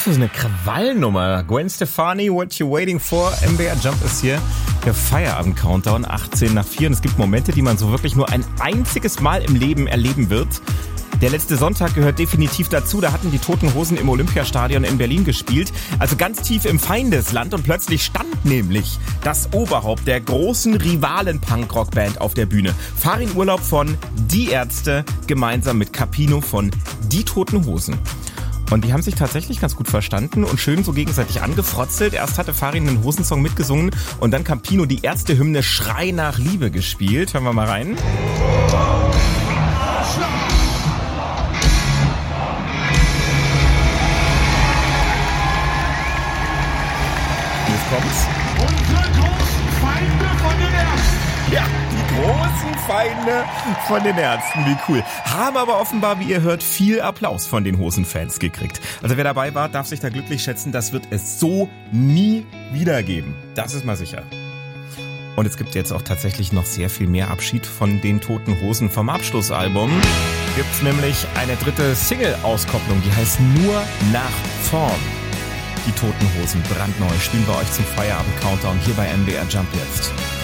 für so eine Krawallnummer? Gwen Stefani, What You Waiting For? MDR Jump ist hier. Der Feierabend-Countdown, 18:04. Und es gibt Momente, die man so wirklich nur ein einziges Mal im Leben erleben wird. Der letzte Sonntag gehört definitiv dazu. Da hatten die Toten Hosen im Olympiastadion in Berlin gespielt. Also ganz tief im Feindesland. Und plötzlich stand nämlich das Oberhaupt der großen Rivalen-Punkrock-Band auf der Bühne. Farin Urlaub von Die Ärzte gemeinsam mit Capino von Die Toten Hosen. Und die haben sich tatsächlich ganz gut verstanden und schön so gegenseitig angefrotzelt. Erst hatte Farin einen Hosensong mitgesungen und dann Capino die Ärzte-Hymne Schrei nach Liebe gespielt. Hören wir mal rein. Jetzt kommt's. Unsere großen Feinde von den Ärzten. Ja, die großen Feinde von den Ärzten, wie cool. Haben aber offenbar, wie ihr hört, viel Applaus von den Hosenfans gekriegt. Also wer dabei war, darf sich da glücklich schätzen, das wird es so nie wieder geben. Das ist mal sicher. Und es gibt jetzt auch tatsächlich noch sehr viel mehr Abschied von den Toten Hosen vom Abschlussalbum. Gibt's nämlich eine dritte Single-Auskopplung, die heißt Nur nach Form. Die Toten Hosen, brandneu, spielen wir euch zum Feierabend-Countdown hier bei MDR Jump jetzt.